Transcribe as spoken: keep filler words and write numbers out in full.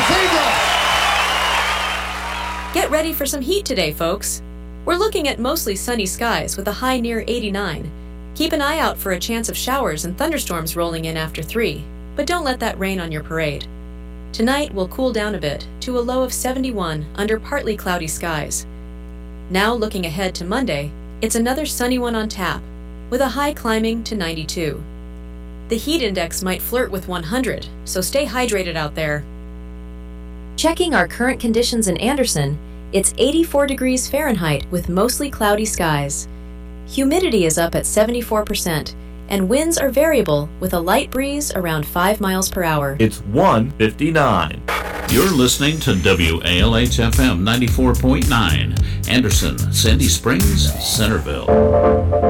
Cathedral. Get ready for some heat today, folks. We're looking at mostly sunny skies with a high near eighty-nine. Keep an eye out for a chance of showers and thunderstorms rolling in after three, but don't let that rain on your parade. Tonight will cool down a bit to a low of seventy-one under partly cloudy skies. Now looking ahead to Monday, it's another sunny one on tap, with a high climbing to ninety-two. The heat index might flirt with one hundred, so stay hydrated out there. Checking our current conditions in Anderson, it's eighty-four degrees Fahrenheit with mostly cloudy skies. Humidity is up at seventy-four percent, and winds are variable with a light breeze around five miles per hour. It's one fifty-nine. You're listening to W A L H F M ninety-four point nine, Anderson, Sandy Springs, Centerville.